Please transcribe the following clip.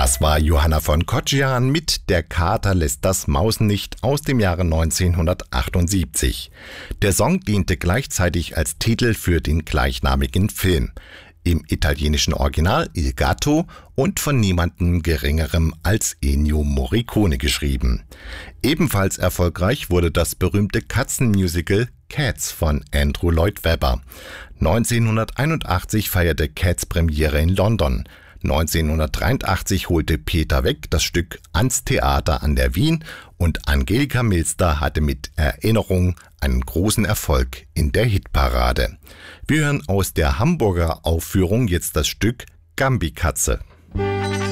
Das war Johanna von Kotschian mit Der Kater lässt das Mausen nicht aus dem Jahre 1978. Der Song diente gleichzeitig als Titel für den gleichnamigen Film. Im italienischen Original Il Gatto und von niemandem Geringerem als Ennio Morricone geschrieben. Ebenfalls erfolgreich wurde das berühmte Katzenmusical Cats von Andrew Lloyd Webber. 1981 feierte Cats Premiere in London. 1983 holte Peter Weck das Stück ans Theater an der Wien und Angelika Milster hatte mit Erinnerung einen großen Erfolg in der Hitparade. Wir hören aus der Hamburger Aufführung jetzt das Stück Gambikatze.